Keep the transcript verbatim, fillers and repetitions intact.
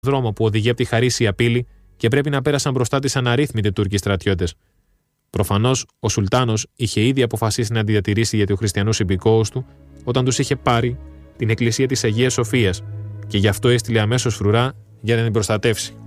δρόμο που οδηγεί από τη Χαρίσια πύλη και πρέπει να πέρασαν μπροστά της αναρρύθμιτοι Τούρκοι στρατιώτες. Προφανώς, ο Σουλτάνος είχε ήδη αποφασίσει να διατηρήσει για τους χριστιανούς υπηκόους του όταν τους είχε πάρει την εκκλησία της Αγίας Σοφίας και γι' αυτό έστειλε αμέσως φρουρά για να την προστατεύσει.